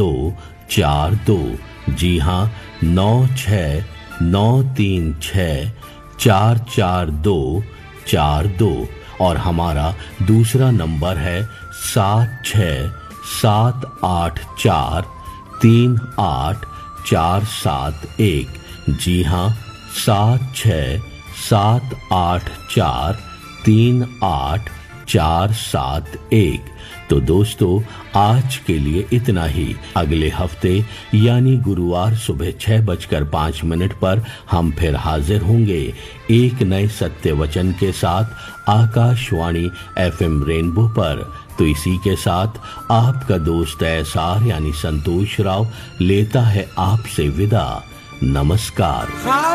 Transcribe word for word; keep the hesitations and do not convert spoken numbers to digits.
दो चार दो। जी हाँ, नौ छः नौ तीन छः चार चार दो चार दो। और हमारा दूसरा नंबर है सात छः सात आठ चार तीन आठ चार सात एक। जी हाँ, सात छः सात आठ चार तीन आठ चार सात एक। तो दोस्तों, आज के लिए इतना ही। अगले हफ्ते यानी गुरुवार सुबह छह बजकर पांच मिनट पर हम फिर हाजिर होंगे एक नए सत्य वचन के साथ आकाशवाणी एफएम रेनबो पर। तो इसी के साथ आपका दोस्त एसआर यानी संतोष राव लेता है आपसे विदा। नमस्कार।